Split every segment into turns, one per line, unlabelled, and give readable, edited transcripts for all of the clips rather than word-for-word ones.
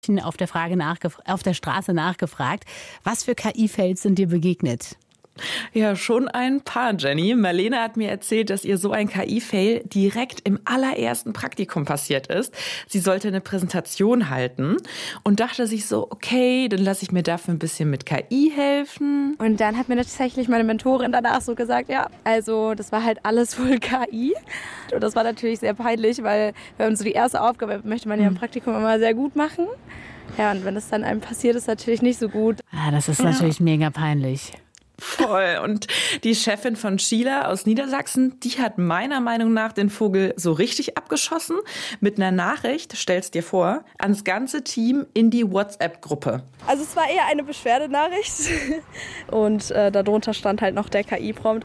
auf der Straße nachgefragt. Was für KI-Fails sind dir begegnet?
Ja, schon ein paar, Jenny. Marlene hat mir erzählt, dass ihr so ein KI-Fail direkt im allerersten Praktikum passiert ist. Sie sollte eine Präsentation halten und dachte sich so, okay, dann lasse ich mir dafür ein bisschen mit KI helfen.
Und dann hat mir tatsächlich meine Mentorin danach so gesagt, ja, also das war halt alles wohl KI. Und das war natürlich sehr peinlich, weil wenn so die erste Aufgabe möchte man ja im Praktikum immer sehr gut machen. Ja, und wenn das dann einem passiert, ist natürlich nicht so gut.
Ah, das ist natürlich mega peinlich.
Voll. Und die Chefin von Sheila aus Niedersachsen, die hat meiner Meinung nach den Vogel so richtig abgeschossen mit einer Nachricht, stell's dir vor, ans ganze Team in die WhatsApp-Gruppe.
Also es war eher eine Beschwerdenachricht und darunter stand halt noch der KI-Prompt.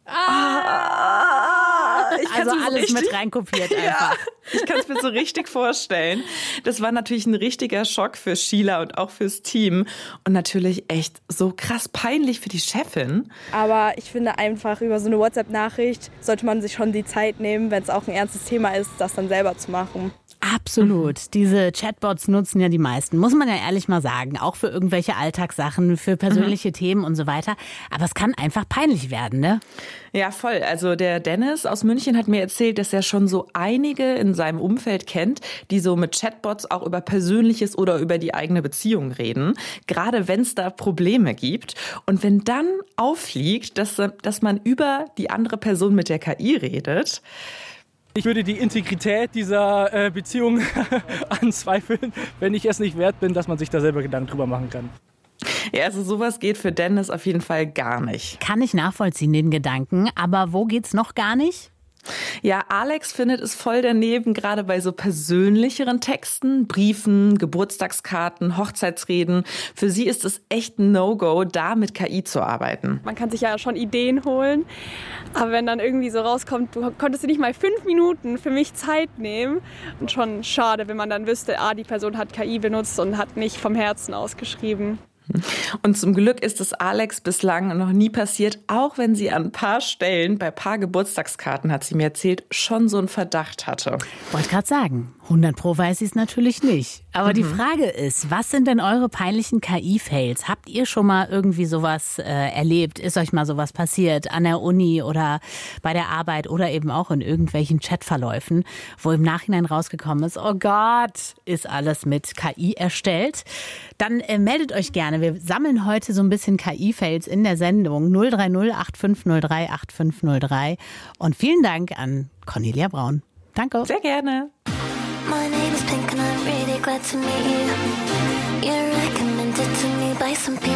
Also alles mit reinkopiert einfach.
Ja, ich kann es mir so richtig vorstellen. Das war natürlich ein richtiger Schock für Sheila und auch fürs Team. Und natürlich echt so krass peinlich für die Chefin.
Aber ich finde einfach, über so eine WhatsApp-Nachricht sollte man sich schon die Zeit nehmen, wenn es auch ein ernstes Thema ist, das dann selber zu machen.
Absolut. Diese Chatbots nutzen ja die meisten, muss man ja ehrlich mal sagen. Auch für irgendwelche Alltagssachen, für persönliche Themen und so weiter. Aber es kann einfach peinlich werden, ne?
Ja, voll. Also der Dennis aus München hat mir erzählt, dass er schon so einige in seinem Umfeld kennt, die so mit Chatbots auch über Persönliches oder über die eigene Beziehung reden. Gerade wenn es da Probleme gibt. Und wenn dann auffliegt, dass man über die andere Person mit der KI redet.
Ich würde die Integrität dieser Beziehung anzweifeln, wenn ich es nicht wert bin, dass man sich da selber Gedanken drüber machen kann.
Ja, also sowas geht für Dennis auf jeden Fall gar nicht.
Kann ich nachvollziehen, den Gedanken. Aber wo geht's noch gar nicht?
Ja, Alex findet es voll daneben, gerade bei so persönlicheren Texten, Briefen, Geburtstagskarten, Hochzeitsreden. Für sie ist es echt ein No-Go, da mit KI zu arbeiten.
Man kann sich ja schon Ideen holen, aber wenn dann irgendwie so rauskommt, du konntest dir nicht mal 5 Minuten für mich Zeit nehmen. Und schon schade, wenn man dann wüsste, die Person hat KI benutzt und hat nicht vom Herzen ausgeschrieben.
Und zum Glück ist es Alex bislang noch nie passiert, auch wenn sie an ein paar Stellen, bei ein paar Geburtstagskarten, hat sie mir erzählt, schon so einen Verdacht hatte.
Wollte gerade sagen, 100% weiß sie es natürlich nicht. Aber die Frage ist, was sind denn eure peinlichen KI-Fails? Habt ihr schon mal irgendwie sowas erlebt? Ist euch mal sowas passiert an der Uni oder bei der Arbeit oder eben auch in irgendwelchen Chatverläufen, wo im Nachhinein rausgekommen ist, oh Gott, ist alles mit KI erstellt? Dann meldet euch gerne. Wir sammeln heute so ein bisschen KI-Fails in der Sendung 030 8503 8503. Und vielen Dank an Cornelia Braun. Danke.
Sehr gerne.
My name is Pink and I'm really glad to meet you. You're recommended to me by some people.